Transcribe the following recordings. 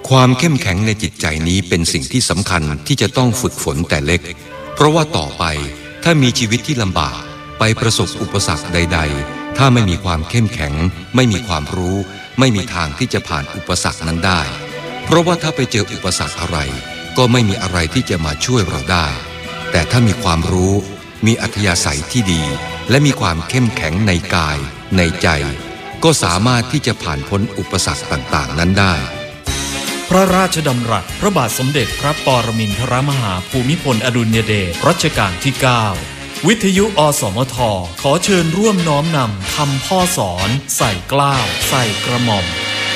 ความเข้มแข็งในจิตใจนี้เป็นสิ่งที่สำคัญที่จะต้องฝึกฝนแต่เล็กเพราะว่าต่อไปถ้ามีชีวิตที่ลำบากไปประสบอุปสรรคใดๆถ้าไม่มีความเข้มแข็งไม่มีความรู้ไม่มีทางที่จะผ่านอุปสรรคนั้นได้เพราะว่าถ้าไปเจออุปสรรคอะไรก็ไม่มีอะไรที่จะมาช่วยเราได้แต่ถ้ามีความรู้มีอัธยาศัยที่ดีและมีความเข้มแข็งในกายในใจก็สามารถที่จะผ่านพ้นอุปสรรคต่างๆนั้นได้พระราชดำรัสพระบาทสมเด็จพระปรมินทรมหาภูมิพลอดุลยเดชรัชกาลที่ 9 วิทยุอสมทขอเชิญร่วมน้อมนำคำพ่อสอนใส่เกล้าใส่กระหม่อม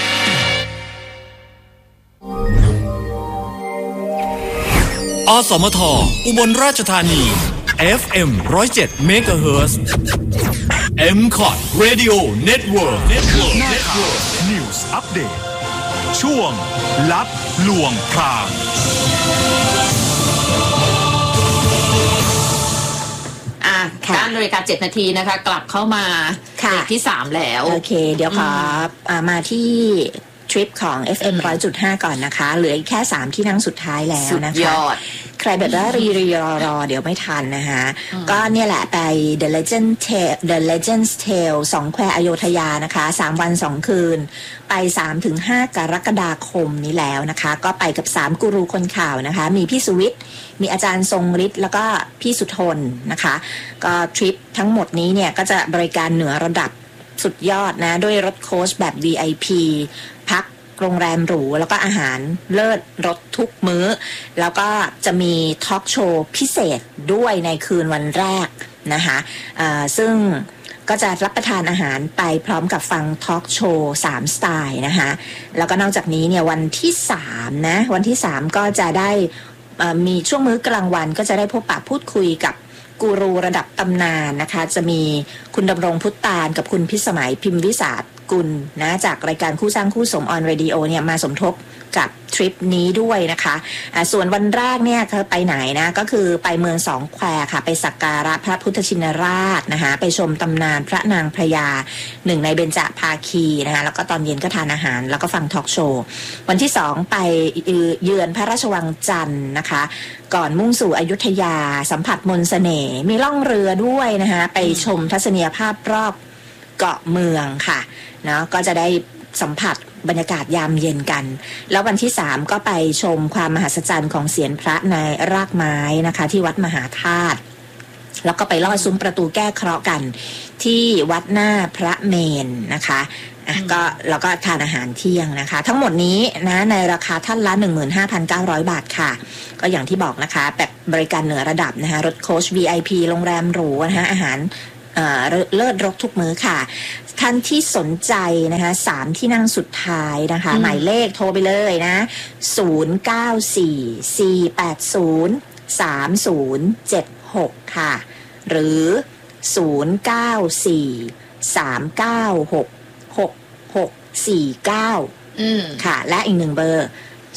อสมทอุบลราชธานี FM 107 MHz MCOT Radio Network News Update ช่วงลับลวงพราง 9:07 นาทีนะคะกลับเข้ามาเบรกที่3แล้วโอเคเดี๋ยวขอมาที่ทริปของ FM 100.5 ก่อนนะคะเหลืออีกแค่3ที่นั่งสุดท้ายแล้วนะคะใครแบบว่ารอเดี๋ยวไม่ทันนะคะก็เนี่ยแหละไป The Legend's Tale 2 แควอโยธยานะคะ3 วัน 2 คืนไป 3-5 กรกฎาคมนี้แล้วนะคะก็ไปกับ3กูรูคนข่าวนะคะมีพี่สุวิทย์มีอาจารย์ทรงฤทธิ์แล้วก็พี่สุทนนะคะก็ทริปทั้งหมดนี้เนี่ยก็จะบริการเหนือระดับสุดยอดนะด้วยรถโค้ชแบบ VIP พักโรงแรมหรูแล้วก็อาหารเลิศรสทุกมื้อแล้วก็จะมีทอล์กโชว์พิเศษด้วยในคืนวันแรกนะคะซึ่งก็จะรับประทานอาหารไปพร้อมกับฟังทอล์กโชว์3สไตล์นะคะแล้วก็นอกจากนี้เนี่ยวันที่3นะวันที่3ก็จะได้มีช่วงมื้อกลางวันก็จะได้พบปะพูดคุยกับกูรูระดับตำนานนะคะจะมีคุณดำรงพุทธานกับคุณพิสมัยพิมพ์วิสากุลนะจากรายการคู่สร้างคู่สมออนเรดิโอเนี่ยมาสมทบกับทริปนี้ด้วยนะคะส่วนวันแรกเนี่ยเขาไปไหนนะก็คือไปเมือง2 แควค่ะไปสักการะพระพุทธชินราชนะคะไปชมตำนานพระนางพระยา1ในเบญจภาคีนะคะแล้วก็ตอนเย็นก็ทานอาหารแล้วก็ฟังทอล์กโชว์วันที่2ไปเยือนพระราชวังจันทร์นะคะก่อนมุ่งสู่อยุธยาสัมผัสมนต์เสน่ห์มีล่องเรือด้วยนะคะไปชมทัศนียภาพรอบเกาะเมืองค่ะเนาะก็จะได้สัมผัสบรรยากาศยามเย็นกันแล้ววันที่3ก็ไปชมความมหัศจรรย์ของเศียรพระในรากไม้นะคะที่วัดมหาธาตุแล้วก็ไปลอดซุ้มประตูแก้เคราะห์กันที่วัดหน้าพระเมรุนะคะก็แล้วก็ทานอาหารเที่ยงนะคะทั้งหมดนี้นะในราคาท่านละ 15,900 บาทค่ะก็อย่างที่บอกนะคะแบบบริการเหนือระดับนะคะรถโค้ช VIP โรงแรมหรูนะคะอาหารเลิศรสทุกมื้อค่ะท่านที่สนใจนะคะ3ที่นั่งสุดท้ายนะคะหมายเลขโทรไปเลยนะ0944803076ค่ะหรือ0943966649ค่ะและอีก1เบอร์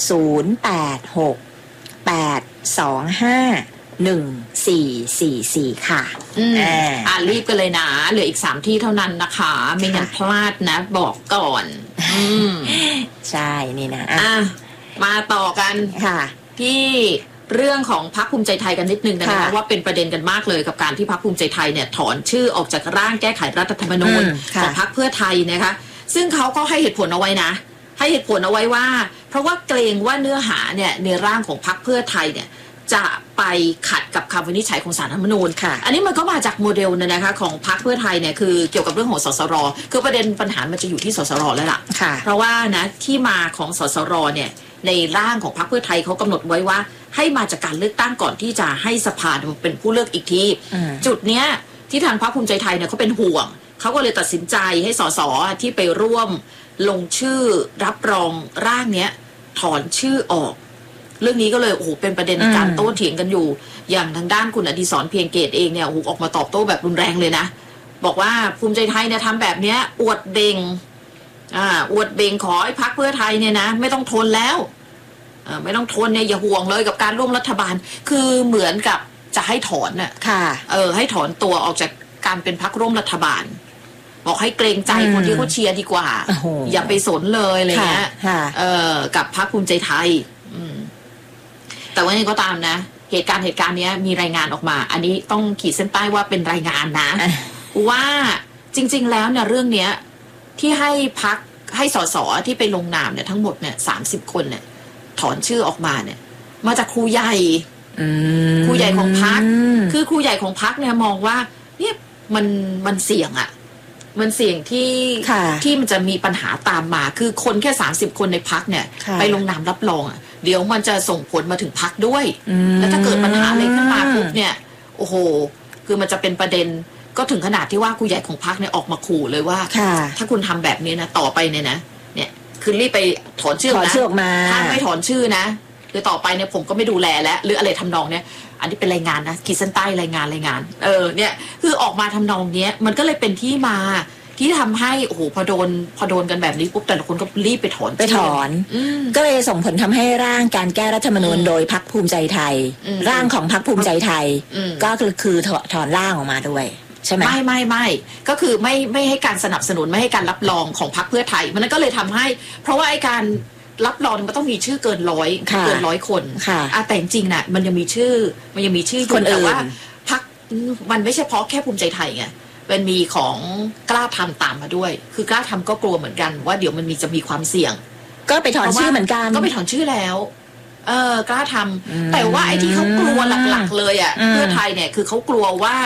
0868251444ค่ะรีบกันเลยนะเหลืออีก3ที่เท่านั้นนะคะไม่งั้นพลาดนะบอกก่อนใช่นี่นะมาต่อกันค่ะที่เรื่องของพรรคภูมิใจไทยกันนิดนึงนะคะว่าเป็นประเด็นกันมากเลยกับการที่พรรคภูมิใจไทยเนี่ยถอนชื่อออกจากร่างแก้ไขรัฐธรรมนูญของพรรคเพื่อไทยนะคะซึ่งเขาก็ให้เหตุผลเอาไว้นะให้เหตุผลเอาไว้ว่าเพราะว่าเกรงว่าเนื้อหาเนี่ยในร่างของพรรคเพื่อไทยเนี่ยจะไปขัดกับคำวินิจฉัยของศาลรัฐธรรมนูญอันนี้มันก็มาจากโมเดลนะคะของพรรคเพื่อไทยเนี่ยคือเกี่ยวกับเรื่องของสสรคือประเด็นปัญหามันจะอยู่ที่สสรแล้วล่ะเพราะว่านะที่มาของสสรเนี่ยในร่างของพรรคเพื่อไทยเขากำหนดไว้ว่าให้มาจากการเลือกตั้งก่อนที่จะให้สภาเป็นผู้เลือกอีกทีจุดเนี้ยที่ทางพรรคภูมิใจไทยเนี่ยเขาเป็นห่วงเขาก็เลยตัดสินใจให้สสที่ไปร่วมลงชื่อรับรองร่างเนี้ยถอนชื่อออกเรื่องนี้ก็เลยโอ้โหเป็นประเด็นการโต้เถียงกันอยู่อย่างทางด้านคุณอดิศรเพียงเกตเองเนี่ยโอ้โหออกมาตอบโต้แบบรุนแรงเลยนะบอกว่าภูมิใจไทยเนี่ยทำแบบเนี้ยอวดเบ่งขอให้พรรคเพื่อไทยเนี่ยนะไม่ต้องทนแล้วไม่ต้องทนเนี่ยอย่าห่วงเลยกับการร่วมรัฐบาลคือเหมือนกับจะให้ถอนน่ะให้ถอนตัวออกจากการเป็นพรรคร่วมรัฐบาลบอกให้เกรงใจคนที่เขาเชียร์ดีกว่าอย่าไปสนเลยอะไรเงี้ยกับพรรคภูมิใจไทยแต่ว่านี่ก็ตามนะเหตุการณ์นี้มีรายงานออกมาอันนี้ต้องขีดเส้นใต้ว่าเป็นรายงานนะว่าจริงๆแล้วเนี่ยเรื่องเนี้ยที่ให้พรรคให้สสที่ไปลงนามเนี่ยทั้งหมดเนี่ย30 คนเนี่ยถอนชื่อออกมาเนี่ยมาจากครูใหญ่ครูใหญ่ของพรรคคือครูใหญ่ของพรรคเนี่ยมองว่าเนี่ยมันเสี่ยงอ่ะมันเสี่ยงที่มันจะมีปัญหาตามมาคือคนแค่30 คนในพรรคเนี่ยไปลงนามรับรองอ่ะเดี๋ยวมันจะส่งผลมาถึงพรรคด้วยแล้วถ้าเกิดปัญหาอะไรขึ้นมาปุ๊บเนี่ยโอ้โหคือมันจะเป็นประเด็นก็ถึงขนาดที่ว่าครูใหญ่ของพรรคเนี่ยออกมาขู่เลยว่าถ้าคุณทำแบบนี้นะต่อไปเนี่ยคือรีบไปถอนชื่อนะถ้าไม่ถอนชื่อนะคือต่อไปเนี่ยผมก็ไม่ดูแลแล้วหรืออะไรทำนองเนี้ยอันนี้เป็นรายงานนะขีดเส้นใต้รายงานเนี่ยคือออกมาทำนองเนี้ยมันก็เลยเป็นที่มาที่ทำให้โอ้โหพอโดนกันแบบนี้ปุ๊บแต่ละคนก็รีบไปถอนก็เลยส่งผลทำให้ร่างการแก้รัฐธรรมนูญโดยพรรคภูมิใจไทยร่างของพรรคภูมิใจไทยก็คือถอนร่างออกมาด้วยใช่ไหมไม่ก็คือไม่ให้การสนับสนุนไม่ให้การรับรองของพรรคเพื่อไทยมันก็เลยทำให้เพราะว่าไอ้การรับรองมันต้องมีชื่อเกิน100 คนแต่จริงๆน่ะมันยังมีชื่ออยู่แต่ว่าพรรคมันไม่ใช่เพราะแค่ภูมิใจไทยไงมันมีของกล้าทำตามมาด้วยคือกล้าทำก็กลัวเหมือนกันว่าเดี๋ยวมันจะมีความเสี่ยงก็ไปถอนชื่อเหมือนกันก็ไปถอนชื่อแล้วกล้าทำแต่ว่าไอ้ที่เขากลัวหลักๆเลยอ่ะเพื่อไทยเนี่ยคือเขากลัวว่า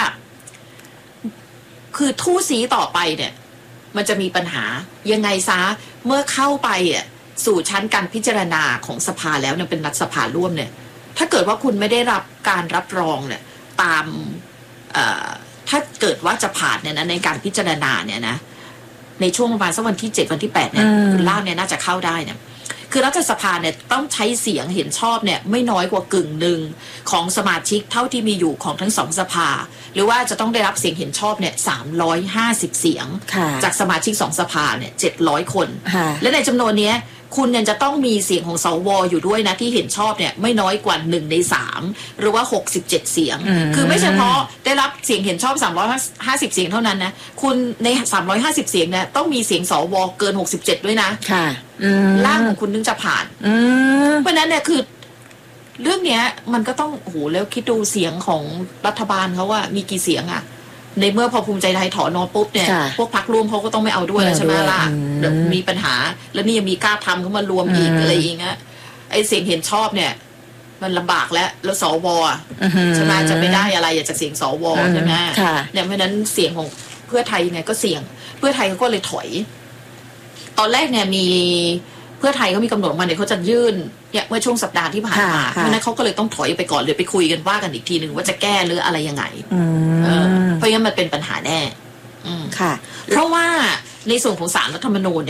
คือทู่สีต่อไปเนี่ยมันจะมีปัญหายังไงซะเมื่อเข้าไปอ่ะสู่ชั้นการพิจารณาของสภาแล้วเนี่ยเป็นรัฐสภาร่วมเนี่ยถ้าเกิดว่าคุณไม่ได้รับการรับรองเนี่ยตามถ้าเกิดว่าจะผ่านเนี่ยนะในการพิจารณาเนี่ยนะในช่วงประมาณสักวันที่7วันที่8เนี่ยร่างเนี่ยน่าจะเข้าได้เนี่ยคือรัฐสภาเนี่ยต้องใช้เสียงเห็นชอบเนี่ยไม่น้อยกว่ากึ่งหนึ่งของสมาชิกเท่าที่มีอยู่ของทั้ง2 สภาหรือว่าจะต้องได้รับเสียงเห็นชอบเนี่ย350 เสียงจากสมาชิก2 สภาเนี่ย700 คนและในจำนวนนี้คุณยังจะต้องมีเสียงของสวอยู่ด้วยนะที่เห็นชอบเนี่ยไม่น้อยกว่า1 ใน 3หรือว่า67 เสียงคือไม่เฉพาะได้รับเสียงเห็นชอบ350 เสียงเท่านั้นนะคุณใน350 เสียงเนี่ยต้องมีเสียงสวเกิน67ด้วยนะร่างของคุณนึงจะผ่านเพราะนั้นเนี่ยคือเรื่องเนี้ยมันก็ต้องโอ้โหแล้วคิดดูเสียงของรัฐบาลเขาว่ามีกี่เสียงอะในเมื่อพอภูมิใจไทยถอนปุ๊บเนี่ยพวกพรรคร่วมเขาก็ต้องไม่เอาด้วยแล้วใช่ไหมล่ะเดี๋ยวมีปัญหาแล้วนี่ยังมีกล้าทำเขามารวมอีกอะไรอย่างเงี้ยไอ้เสียงเห็นชอบเนี่ยมันลำบากแล้วสวใช่ไหมจะไปได้อะไรอยากจะเสียงสวใช่ไหมเนี่ยเพราะนั้นเสียงของเพื่อไทยเนี่ยก็เสี่ยงเพื่อไทยเขาก็เลยถอยตอนแรกเนี่ยมีเพื่อไทยเขามีกำหนดมาเนี่ยเขาจะยื่นเนี่ยเมื่อช่วงสัปดาห์ที่ผ่านมาเพราะนั้นเขาก็เลยต้องถอยไปก่อนเลยไปคุยกันว่ากันอีกทีหนึ่งว่าจะแก้หรืออะไรยังไงเพราะงั้นมันเป็นปัญหาแน่เพราะว่าในส่วนของศาลรัฐธรรมนูญ